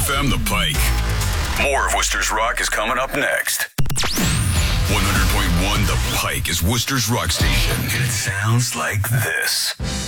FM The Pike. More of Worcester's Rock is coming up next. 100.1 The Pike is Worcester's Rock Station. And it sounds like this.